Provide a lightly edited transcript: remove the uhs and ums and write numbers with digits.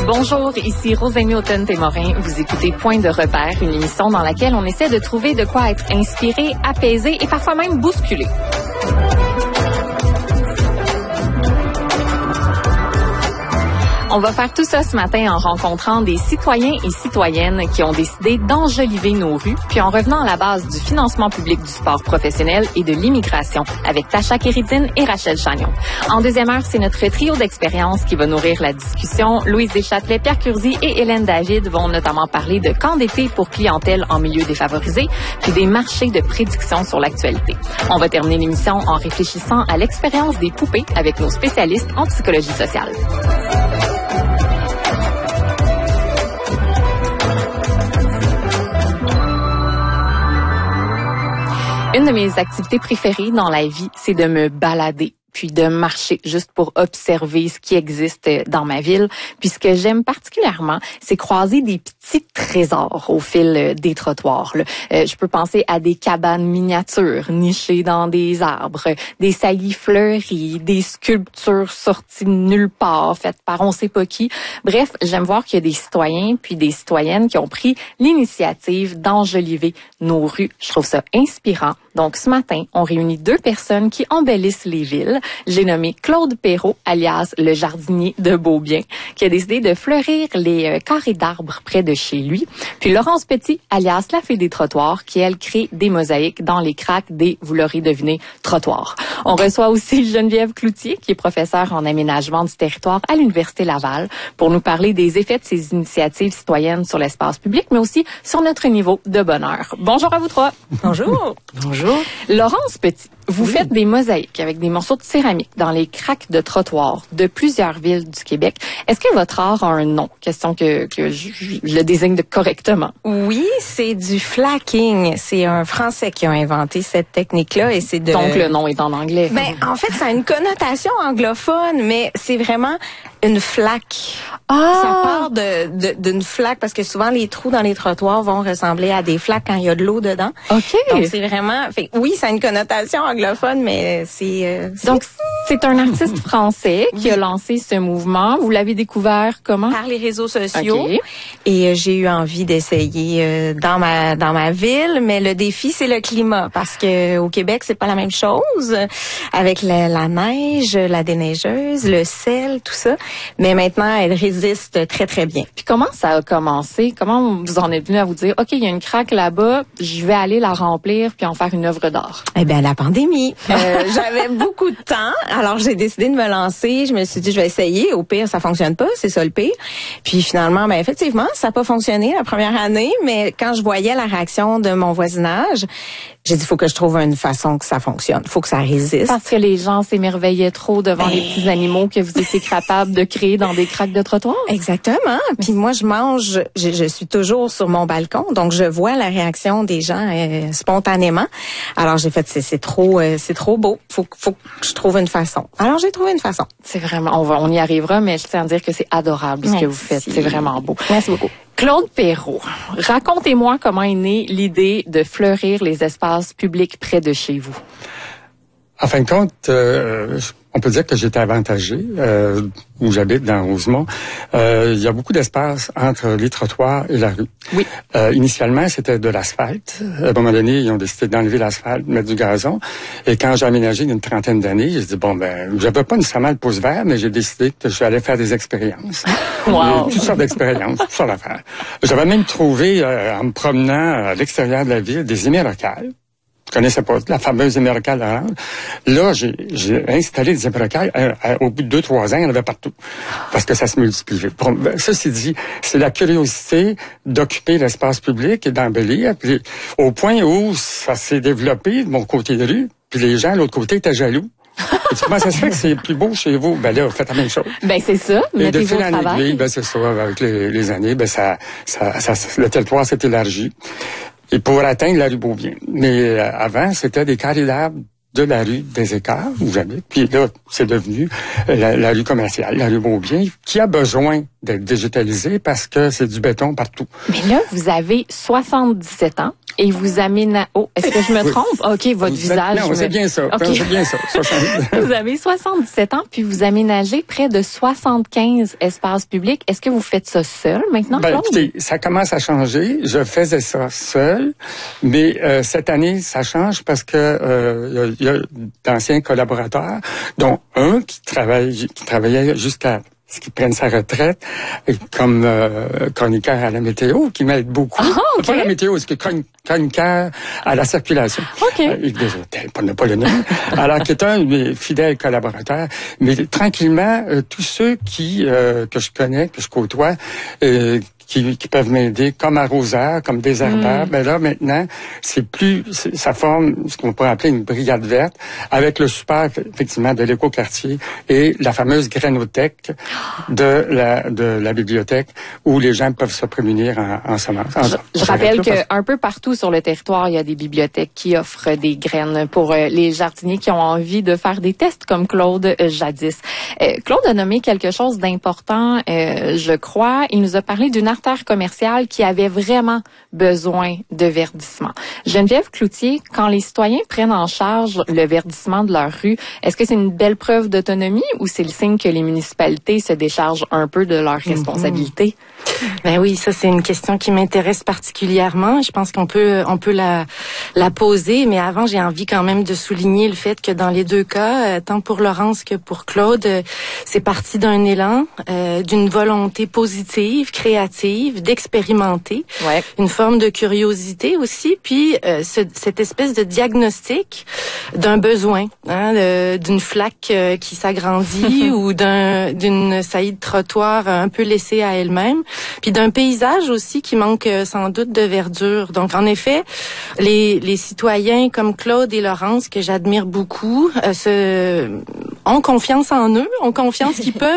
Bonjour, ici Rosemary Automne-Témorin. Vous écoutez Point de repère, une émission dans laquelle on essaie de trouver de quoi être inspiré, apaisé et parfois même bousculé. On va faire tout ça ce matin en rencontrant des citoyens et citoyennes qui ont décidé d'enjoliver nos rues, puis en revenant à la base du financement public du sport professionnel et de l'immigration avec Tasha Kéridine et Rachel Chagnon. En deuxième heure, c'est notre trio d'expériences qui va nourrir la discussion. Louise Deschâtelet, Pierre Curzi et Hélène David vont notamment parler de camps d'été pour clientèle en milieu défavorisé, puis des marchés de prédiction sur l'actualité. On va terminer l'émission en réfléchissant à l'expérience des poupées avec nos spécialistes en psychologie sociale. Une de mes activités préférées dans la vie, c'est de me balader, puis de marcher juste pour observer ce qui existe dans ma ville. Puis ce que j'aime particulièrement, c'est croiser des petits trésors au fil des trottoirs. Je peux penser à des cabanes miniatures nichées dans des arbres, des saillies fleuries, des sculptures sorties de nulle part, faites par on sait pas qui. Bref, j'aime voir qu'il y a des citoyens puis des citoyennes qui ont pris l'initiative d'enjoliver nos rues. Je trouve ça inspirant. Donc, ce matin, on réunit deux personnes qui embellissent les villes. J'ai nommé Claude Perrault, alias le jardinier de Beaubien, qui a décidé de fleurir les carrés d'arbres près de chez lui. Puis Laurence Petit, alias la fée des trottoirs, qui, elle, crée des mosaïques dans les craques des, vous l'aurez deviné, trottoirs. On reçoit aussi Geneviève Cloutier, qui est professeure en aménagement du territoire à l'Université Laval, pour nous parler des effets de ces initiatives citoyennes sur l'espace public, mais aussi sur notre niveau de bonheur. Bonjour à vous trois. Bonjour. Bonjour. Laurence Petit, vous faites des mosaïques avec des morceaux de céramique dans les craques de trottoirs de plusieurs villes du Québec. Est-ce que votre art a un nom? Question que je le désigne correctement. Oui, c'est du flacking. C'est un Français qui a inventé cette technique-là et c'est de... Donc le nom est en anglais. Ben, en fait, ça a une connotation anglophone, mais c'est vraiment une flaque. Ah! Ça part d'une flaque parce que souvent les trous dans les trottoirs vont ressembler à des flaques quand il y a de l'eau dedans. OK. Donc c'est vraiment... Fait, oui, ça a une connotation anglophone, mais c'est... Donc c'est un artiste français qui a lancé ce mouvement. Vous l'avez découvert comment? Par les réseaux sociaux. Okay. Et j'ai eu envie d'essayer dans ma ville, mais le défi c'est le climat parce que au Québec c'est pas la même chose avec la neige, la déneigeuse, le sel, tout ça. Mais maintenant elle résiste très très bien. Puis comment ça a commencé? Comment vous en êtes venu à vous dire OK, il y a une craque là-bas, je vais aller la remplir puis en faire une œuvre d'art? Eh bien la pandémie. J'avais beaucoup de temps, alors j'ai décidé de me lancer. Je me suis dit je vais essayer. Au pire ça fonctionne pas, c'est ça le pire. Puis finalement, ben effectivement, ça n'a pas fonctionné la première année, mais quand je voyais la réaction de mon voisinage, j'ai dit faut que je trouve une façon que ça fonctionne, faut que ça résiste. Parce que les gens s'émerveillaient trop devant les petits animaux que vous étiez capables de créer dans des craques de trottoir. Exactement. Puis moi je suis toujours sur mon balcon, donc je vois la réaction des gens spontanément. Alors j'ai fait c'est trop beau, faut que je trouve une façon. Alors j'ai trouvé une façon. C'est vraiment on y arrivera, mais je tiens à dire que c'est adorable ce que vous faites, c'est vraiment beau. Merci beaucoup. Claude Perrault, racontez-moi comment est née l'idée de fleurir les espaces publics près de chez vous. En fin de compte, on peut dire que j'étais avantagé où j'habite dans Rosemont. Il y a beaucoup d'espace entre les trottoirs et la rue. Oui. Initialement, c'était de l'asphalte. À un moment donné, ils ont décidé d'enlever l'asphalte, de mettre du gazon. Et quand j'ai aménagé il y a une trentaine d'années, j'ai dit j'avais pas nécessairement le pouce vert, mais j'ai décidé que j'allais faire des expériences. Wow. Toutes sortes d'expériences, toutes sortes d'affaires. J'avais même trouvé, en me promenant à l'extérieur de la ville, des émerocales. Je connaissais pas la fameuse émerocale orange. Là, j'ai installé des émerocales. Au bout de 2-3 ans, il y en avait partout. Parce que ça se multipliait. Ceci dit, c'est la curiosité d'occuper l'espace public et d'embellir. Puis, au point où ça s'est développé de mon côté de rue, puis les gens de l'autre côté étaient jaloux. Comment ça se fait que c'est plus beau chez vous? Ben là, vous faites la même chose. Ben c'est ça. Et de fil au en travail. aiguille, ben c'est ça. Avec les années, ben le territoire s'est élargi. Et pour atteindre la rue Beaubien. Mais avant, c'était des carrés d'arbres de la rue des Écarts, où j'habite. Puis là, c'est devenu la rue commerciale, la rue Beaubien, qui a besoin d'être digitalisée parce que c'est du béton partout. Mais là, vous avez 77 ans. Et vous aménagez... Oh, est-ce que je me trompe? OK, votre visage... Non, c'est bien ça. Okay. C'est bien ça. Vous avez 77 ans, puis vous aménagez près de 75 espaces publics. Est-ce que vous faites ça seul maintenant, Claude? Écoutez, ça commence à changer. Je faisais ça seul, mais cette année, ça change parce que il y a d'anciens collaborateurs, dont un qui travaillait jusqu'à ce qu'il prenne sa retraite comme chroniqueur à la météo, qui m'aide beaucoup. Ah, okay. Pas la météo, c'est que chroniqueur à la circulation. OK. Pour ne pas le nommer. Alors, qui est un de mes fidèles collaborateurs. Mais tranquillement, tous ceux que je connais, que je côtoie, qui peuvent m'aider comme arroseur, comme désherbeur. Ben là, maintenant, ça forme ce qu'on pourrait appeler une brigade verte avec le support, effectivement, de l'écoquartier et la fameuse grainothèque de la bibliothèque où les gens peuvent se prémunir en semences. Je rappelle qu'un peu partout sur le territoire, il y a des bibliothèques qui offrent des graines pour les jardiniers qui ont envie de faire des tests comme Claude jadis. Claude a nommé quelque chose d'important, je crois. Il nous a parlé d'une artère commerciale qui avait vraiment besoin de verdissement. Geneviève Cloutier, quand les citoyens prennent en charge le verdissement de leur rue, est-ce que c'est une belle preuve d'autonomie ou c'est le signe que les municipalités se déchargent un peu de leurs responsabilités? Ben oui, ça c'est une question qui m'intéresse particulièrement. Je pense qu'on peut la poser, mais avant j'ai envie quand même de souligner le fait que dans les deux cas, tant pour Laurence que pour Claude, c'est parti d'un élan, d'une volonté positive, créative, d'expérimenter, une forme de curiosité aussi, puis cette espèce de diagnostic d'un besoin, d'une flaque qui s'agrandit ou d'une saillie de trottoir un peu laissée à elle-même, puis d'un paysage aussi qui manque sans doute de verdure. Donc en effet, les citoyens comme Claude et Laurence, que j'admire beaucoup, ont confiance en eux, ont confiance qu'ils peuvent